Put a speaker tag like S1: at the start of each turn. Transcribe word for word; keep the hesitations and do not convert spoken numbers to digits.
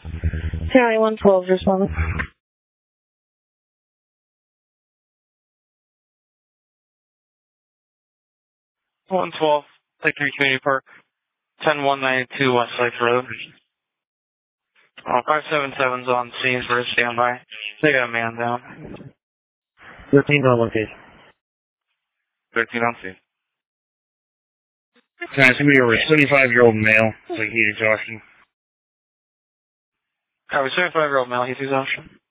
S1: County one twelve, responding.
S2: one twelve, Lake three Community Park, ten one ninety-two West Lake Road. Uh, five seven seven's on scene for a standby. They got a man down.
S3: thirteen on location.
S2: thirteen on scene.
S3: Can I see me over a seventy-five-year-old male, like heat exhaustion?
S2: Copy, seventy-five-year-old male, heat exhaustion.